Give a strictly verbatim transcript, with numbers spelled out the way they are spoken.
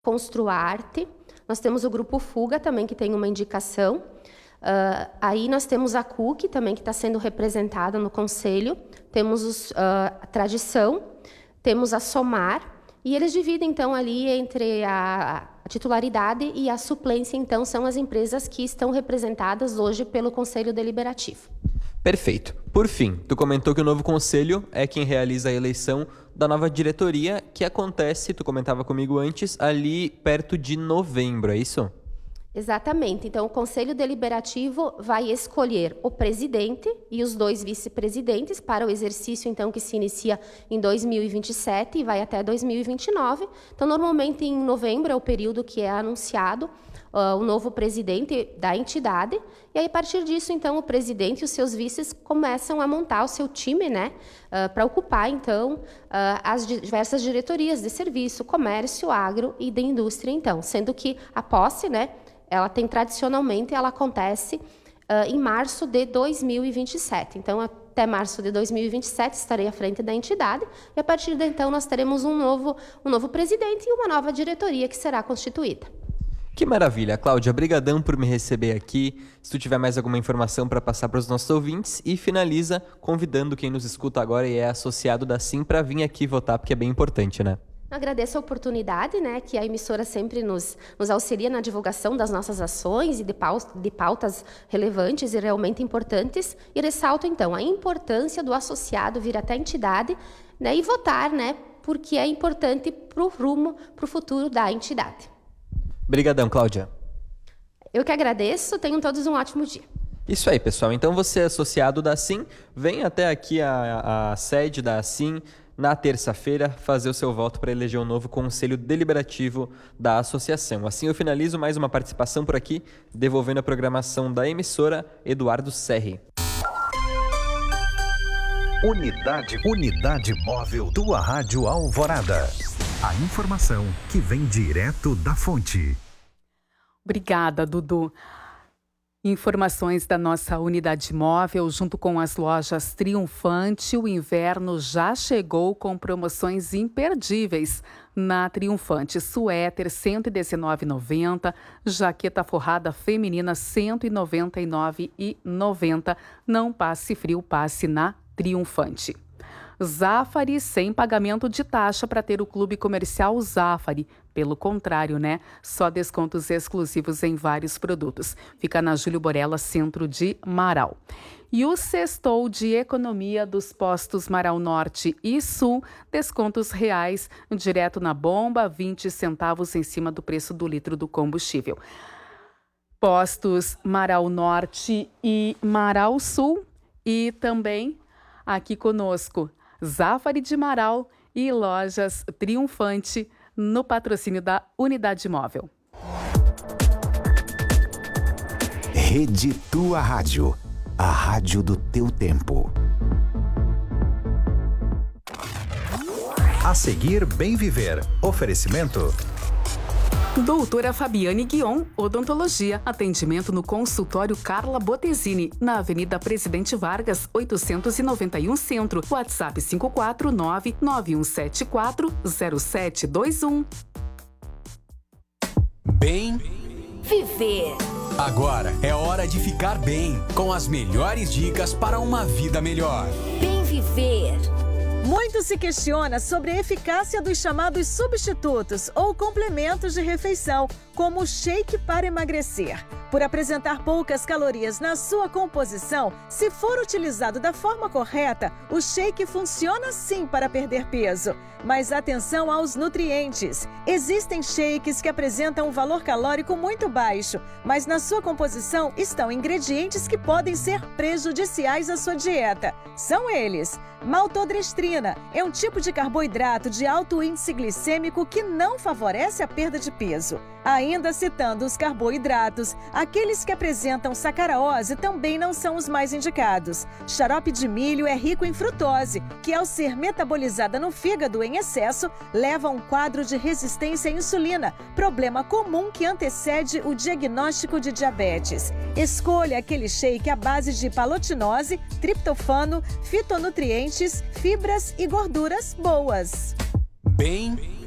Construarte, nós temos o Grupo Fuga também, que tem uma indicação. Uh, aí nós temos a C U C também, que está sendo representada no Conselho. Temos os, uh, a Tradição, temos a Somar, e eles dividem, então, ali entre a, a titularidade e a suplência, então, são as empresas que estão representadas hoje pelo Conselho Deliberativo. Perfeito. Por fim, tu comentou que o novo conselho é quem realiza a eleição da nova diretoria, que acontece, tu comentava comigo antes, ali perto de novembro, é isso? Exatamente. Então, o Conselho Deliberativo vai escolher o presidente e os dois vice-presidentes para o exercício, então, que se inicia em dois mil e vinte e sete e vai até dois mil e vinte e nove. Então, normalmente, em novembro é o período que é anunciado uh, o novo presidente da entidade. E aí, a partir disso, então, o presidente e os seus vices começam a montar o seu time, né, uh, para ocupar, então, uh, as diversas diretorias de serviço, comércio, agro e de indústria, então. Sendo que a posse, né, ela tem tradicionalmente, ela acontece uh, em março de dois mil e vinte e sete. Então, até março de dois mil e vinte e sete, estarei à frente da entidade e, a partir de então, nós teremos um novo, um novo presidente e uma nova diretoria que será constituída. Que maravilha, Cláudia. Brigadão por me receber aqui. Se tu tiver mais alguma informação para passar para os nossos ouvintes, e finaliza convidando quem nos escuta agora e é associado da Sim para vir aqui votar, porque é bem importante, né? Agradeço a oportunidade, né, que a emissora sempre nos, nos auxilia na divulgação das nossas ações e de, paus, de pautas relevantes e realmente importantes. E ressalto, então, a importância do associado vir até a entidade, né, e votar, né, porque é importante para o rumo, para o futuro da entidade. Obrigadão, Cláudia. Eu que agradeço. Tenham todos um ótimo dia. Isso aí, pessoal. Então, você é associado da Sim, vem até aqui a, a sede da Sim na terça-feira fazer o seu voto para eleger um novo Conselho Deliberativo da associação. Assim eu finalizo mais uma participação por aqui, devolvendo a programação da emissora Eduardo Serri. Unidade, Unidade Móvel, tua Rádio Alvorada. A informação que vem direto da fonte. Obrigada, Dudu. Informações da nossa unidade móvel, junto com as lojas Triunfante, o inverno já chegou com promoções imperdíveis. Na Triunfante, suéter cento e dezenove reais e noventa centavos, jaqueta forrada feminina cento e noventa e nove reais e noventa centavos. Não passe frio, passe na Triunfante. Zafari sem pagamento de taxa para ter o clube comercial Zafari. Pelo contrário, né? Só descontos exclusivos em vários produtos. Fica na Júlio Borella, centro de Marau. E o sextou de economia dos postos Marau Norte e Sul, descontos reais direto na bomba, vinte centavos em cima do preço do litro do combustível. Postos Marau Norte e Marau Sul e também aqui conosco Zafari de Marau e Lojas Triunfante no patrocínio da Unidade Móvel. Rede Tua Rádio, a rádio do teu tempo. A seguir, Bem Viver. Oferecimento Doutora Fabiane Guion, Odontologia. Atendimento no consultório Carla Botesini, na Avenida Presidente Vargas, oitocentos e noventa e um Centro. WhatsApp cinco quatro nove nove um sete quatro zero sete dois um. Bem Viver. Agora é hora de ficar bem, com as melhores dicas para uma vida melhor. Bem Viver. Muito se questiona sobre a eficácia dos chamados substitutos ou complementos de refeição, como o shake para emagrecer. Por apresentar poucas calorias na sua composição, se for utilizado da forma correta, o shake funciona sim para perder peso. Mas atenção aos nutrientes. Existem shakes que apresentam um valor calórico muito baixo, mas na sua composição estão ingredientes que podem ser prejudiciais à sua dieta. São eles: maltodextrina é um tipo de carboidrato de alto índice glicêmico que não favorece a perda de peso. Ainda citando os carboidratos, aqueles que apresentam sacarose também não são os mais indicados. Xarope de milho é rico em frutose, que ao ser metabolizada no fígado em excesso, leva a um quadro de resistência à insulina, problema comum que antecede o diagnóstico de diabetes. Escolha aquele shake à base de palotinose, triptofano, fitonutrientes, fibras e gorduras boas. Bem